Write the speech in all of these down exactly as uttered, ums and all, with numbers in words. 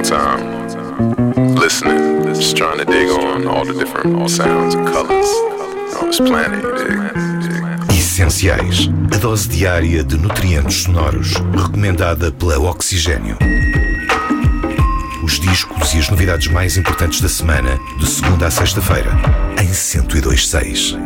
time, listening, just trying to dig on all the different sounds and colors on this planet, you dig? Essenciais, a dose diária de nutrientes sonoros, recomendada pela Oxigênio. Os discos e as novidades mais importantes da semana, de segunda a sexta-feira, em cento e dois ponto seis.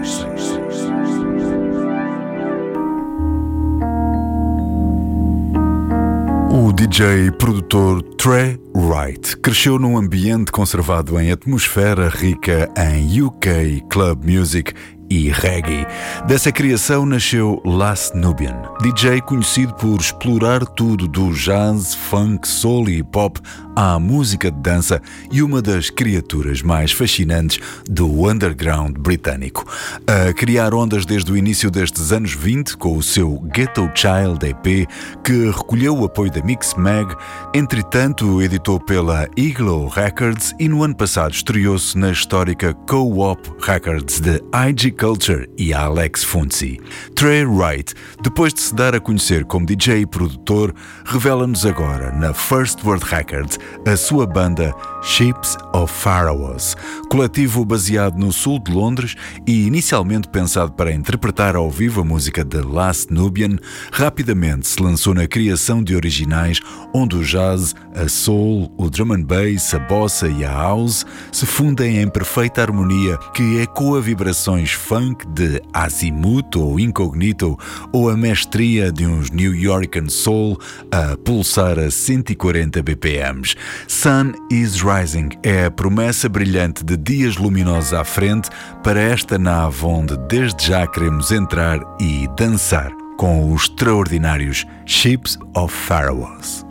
O D J e produtor Trey Wright cresceu num ambiente conservado em atmosfera rica em U K club music e reggae. Dessa criação nasceu Last Nubian, D J conhecido por explorar tudo do jazz, funk, soul e pop à música de dança e uma das criaturas mais fascinantes do underground britânico. A criar ondas desde o início destes anos vinte com o seu Ghetto Child E P, que recolheu o apoio da Mix Mag, entretanto editou pela Eagle Records e no ano passado estreou-se na histórica Co-op Records de I G Culture e Alex Funzi. Trey Wright, depois de se dar a conhecer como D J e produtor, revela-nos agora na First World Records a sua banda Ships of Pharaohs, coletivo baseado no sul de Londres e inicialmente pensado para interpretar ao vivo a música de Last Nubian. Rapidamente se lançou na criação de originais onde o jazz, a soul, o drum and bass, a bossa e a house se fundem em perfeita harmonia que ecoa vibrações funk de Azimuth ou Incognito ou a mestria de uns New Yorkan soul a pulsar a cento e quarenta B P Ms. Sun is Rising é a promessa brilhante de dias luminosos à frente para esta nave onde desde já queremos entrar e dançar com os extraordinários Ships of Pharaohs.